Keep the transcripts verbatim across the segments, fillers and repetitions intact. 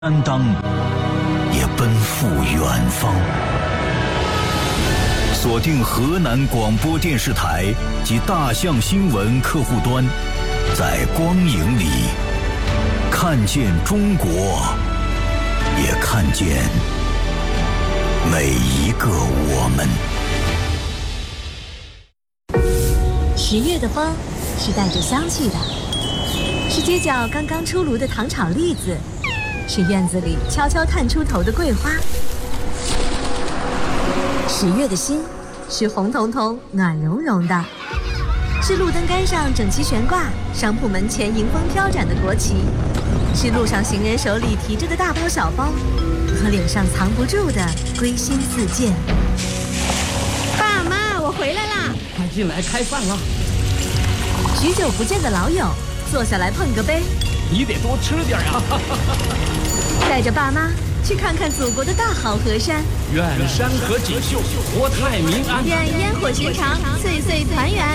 担当，也奔赴远方。锁定河南广播电视台及大象新闻客户端，在光影里看见中国，也看见每一个我们。 十月的风是带着香气的，是街角刚刚出炉的糖炒栗子，是院子里悄悄探出头的桂花。十月的心是红彤彤暖融融的，是路灯杆上整齐悬挂，商铺门前迎风飘展的国旗，是路上行人手里提着的大包小包，和脸上藏不住的归心似箭。爸妈，我回来啦！ 快进来开饭了。 许久不见的老友，坐下来碰个杯。 你得多吃点啊！ 带着爸妈去看看祖国的大好河山， 愿山河锦绣，国泰民安， 愿烟火寻常，岁岁团圆。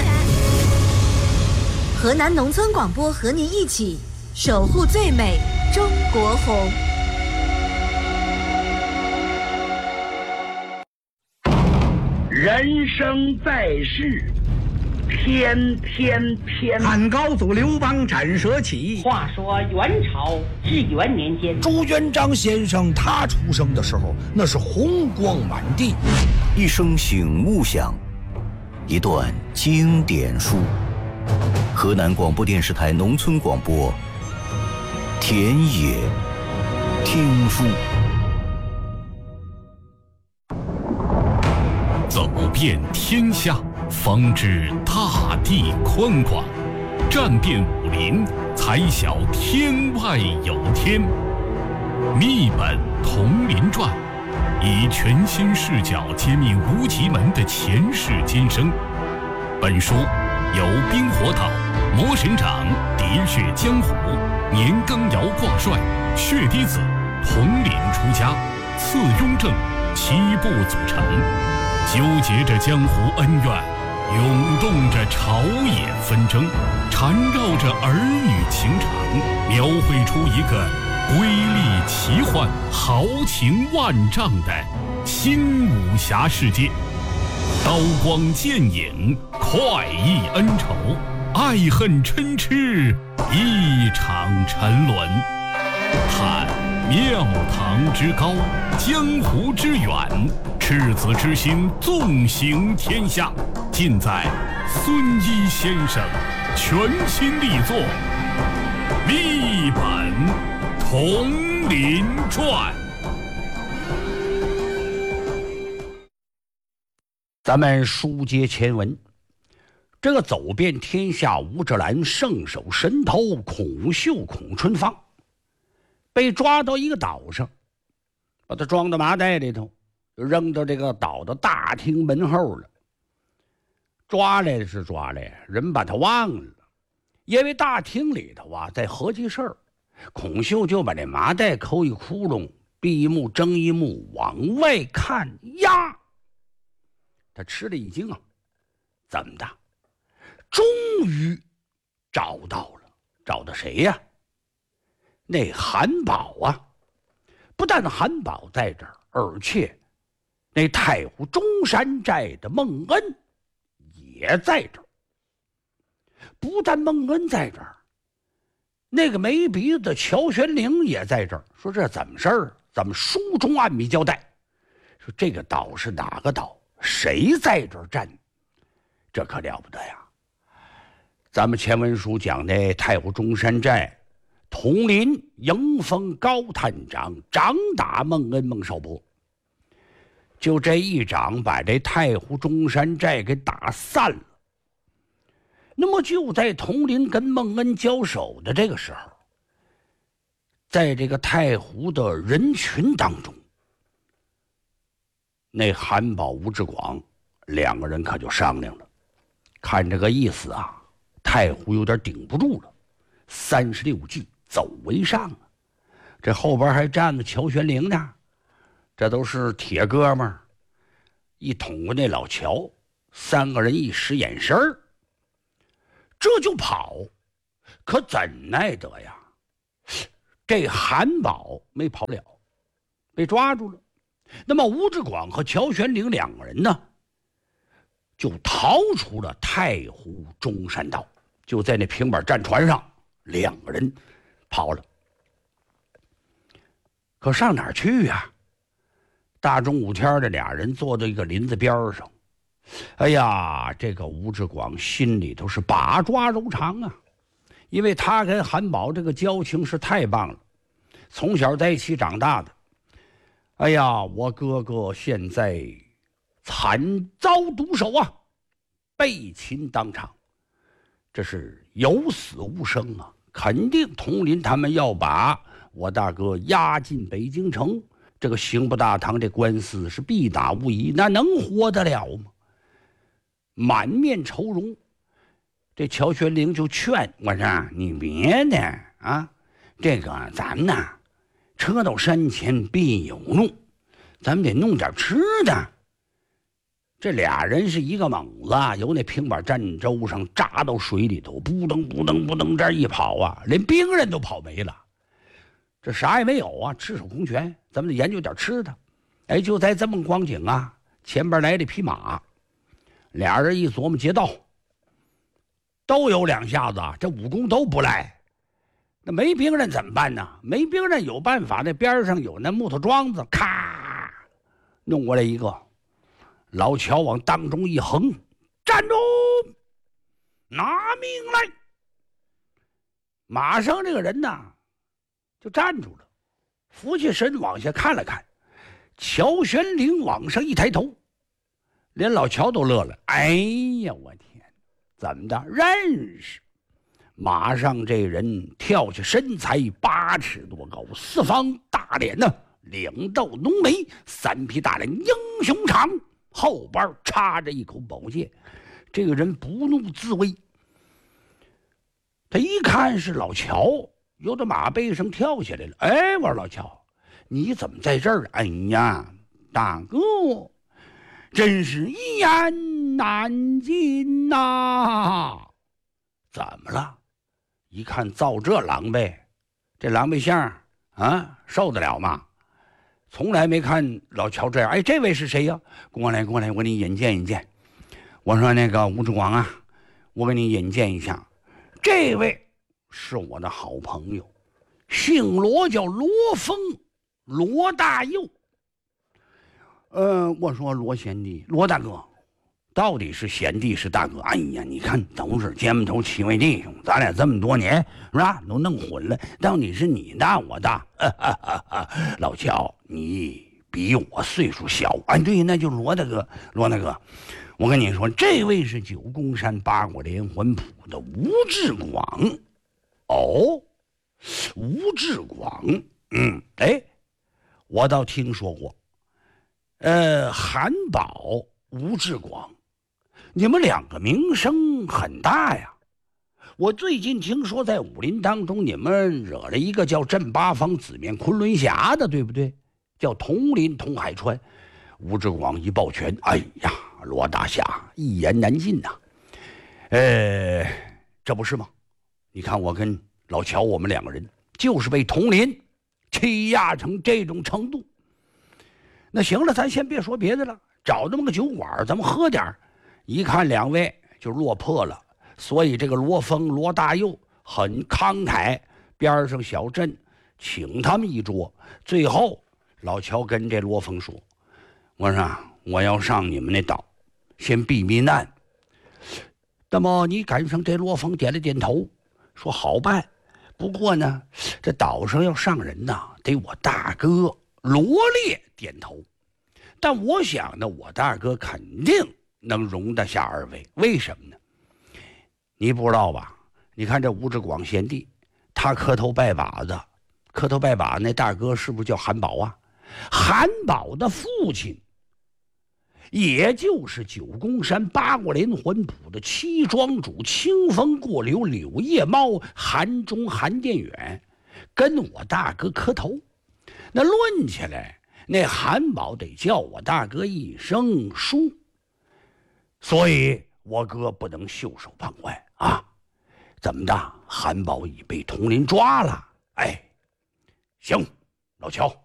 河南农村广播和您一起守护最美中国红。 人生在世，天天天。 汉高祖刘邦斩蛇起。 话说元朝至元年间， 朱元璋先生他出生的时候，那是红光满地。 一声醒目响，一段经典书。河南广播电视台农村广播，田野听书。 走遍天下，方知大地宽广；战遍武林，才晓天外有天。秘本同林传，以全新视角揭秘无极门的前世今生。本书由冰火岛、魔神掌、喋血江湖、年羹尧挂帅、血滴子、统领出家、次雍正七部组成，纠结着江湖恩怨，涌动着朝野纷争，缠绕着儿女情长，描绘出一个瑰丽奇幻、豪情万丈的新武侠世界。刀光剑影，快意恩仇，爱恨嗔痴，一场沉沦。探庙堂之高，江湖之远，赤子之心纵行天下，尽在孙一先生全新力作《秘本同林传》。 咱们书接前文，这个走遍天下吴志兰圣手神偷孔秀孔春芳被抓到一个岛上，把他装到麻袋里头，扔到这个岛的大厅门后了。抓来是抓来，人把他忘了，因为大厅里头啊在合计事儿，孔秀就把这麻袋抠一窟窿，闭一目睁一目，往外看呀。他吃了一惊啊，怎么的？终于找到了，找到谁呀？那韩宝啊！不但韩宝在这儿，而且那太湖中山寨的孟恩也在这儿。不但孟恩在这儿，那个没鼻子的乔玄龄也在这儿。说这怎么事儿？咱们书中暗密交代，说这个岛是哪个岛？谁在这儿站？这可了不得呀！咱们前文书讲的太湖中山寨，统领迎风高探长掌打孟恩孟少伯，就这一掌把这太湖中山寨给打散了。那么就在统领跟孟恩交手的这个时候，在这个太湖的人群当中，那韩宝吴志广两个人可就商量了，看这个意思啊，太湖有点顶不住了，三十六计走为上啊。这后边还站着乔玄龄呢，这都是铁哥们儿，一捅过那老乔，三个人一使眼神儿，这就跑。可怎奈得呀， 这韩宝没跑了，被抓住了。那么吴志广和乔玄龄两个人呢，就逃出了太湖中山道，就在那平板战船上，两个人跑了。可上哪儿去呀、啊？大中午天的，俩人坐在一个林子边上。哎呀，这个吴志广心里头是把抓柔肠啊，因为他跟韩宝这个交情是太棒了，从小在一起长大的。哎呀，我哥哥现在惨遭毒手啊，被擒当场，这是有死无生啊！肯定佟林他们要把我大哥押进北京城，这个刑部大堂这官司是必打无疑，那能活得了吗？满面愁容，这乔玄龄就劝我说：“你别的啊，这个咱们呐，车到山前必有路，咱们得弄点吃的。”这俩人是一个猛子，由那平板战舟上扎到水里头，扑腾扑腾扑腾，这一跑啊，连兵人都跑没了。这啥也没有啊，赤手空拳，咱们得研究点吃的。哎，就在这么光景啊，前边来了匹马，俩人一琢磨劫道，都有两下子，这武功都不赖。那没兵人怎么办呢？没兵人有办法，那边上有那木头桩子，咔弄过来一个。老乔往当中一横，站住，拿命来！马上这个人呐就站住了，扶起身往下看了看，乔玄龄往上一抬头，连老乔都乐了。哎呀，我天，怎么的？认识？马上这人跳起身材八尺多高，四方大脸呢，两道浓眉，三匹大脸，英雄长。后边插着一口宝剑，这个人不怒自威。他一看是老乔，由着马背上跳下来了。哎，我说老乔，你怎么在这儿？哎呀，大哥，真是一言难尽呐、啊！怎么了？一看照这狼狈，这狼狈相啊，受得了吗？从来没看老乔这样。哎，这位是谁呀？过来过来，我给你引荐引荐。我说那个吴志广啊，我给你引荐一下，这位是我的好朋友，姓罗，叫罗峰，罗大佑。呃，我说罗贤弟，罗大哥，到底是贤弟是大哥？哎呀，你看都是肩膀头七位弟兄，咱俩这么多年是吧，都弄混了，到底是你大我大？哈哈哈，老乔，你比我岁数小。哎，对，那就是罗大哥，罗大哥，我跟你说，这位是九宫山八卦连环谱的吴志广。哦，吴志广，嗯，哎，我倒听说过。呃，韩宝、吴志广，你们两个名声很大呀。我最近听说在武林当中，你们惹了一个叫镇八方紫面昆仑侠的，对不对？叫佟林佟海川。吴志广一抱拳，哎呀，罗大侠一言难尽呐、啊。呃，这不是吗？你看我跟老乔，我们两个人就是被佟林欺压成这种程度。那行了，咱先别说别的了，找那么个酒馆，咱们喝点。一看两位就落魄了，所以这个罗峰、罗大佑很慷慨，边上小镇请他们一桌。最后老乔跟这罗峰说：“我说我要上你们那岛，先避避难。”那么你赶上这罗峰点了点头，说：“好办。不过呢，这岛上要上人呐，得我大哥罗烈点头。但我想呢，我大哥肯定能容得下二位。为什么呢？你不知道吧？你看这吴志广贤弟，他磕头拜把子，磕头拜把那大哥是不是叫韩宝啊？韩宝的父亲，也就是九宫山八卦连环谱的七庄主清风过流柳叶猫韩中韩殿远，跟我大哥磕头。那论起来，那韩宝得叫我大哥一声叔，所以我哥不能袖手旁观啊！怎么的？韩宝已被佟林抓了，哎， 行，老乔。